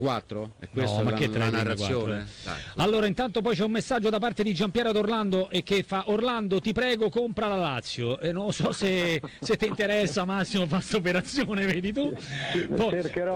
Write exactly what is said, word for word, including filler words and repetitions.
quattro? È questa No, ma la, che la tre, narrazione? Dai. Allora, intanto poi c'è un messaggio da parte di Giampiero ad Orlando e che fa: Orlando, ti prego, compra la Lazio. E non so se, se ti interessa, Massimo, fa questa operazione, vedi tu. Poi, Cercherò